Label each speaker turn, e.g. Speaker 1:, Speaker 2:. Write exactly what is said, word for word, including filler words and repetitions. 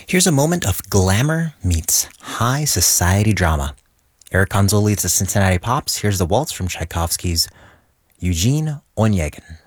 Speaker 1: Here's a moment of glamour meets high society drama. Eric Konzel leads the Cincinnati Pops. Here's the waltz from Tchaikovsky's Eugene Onegin.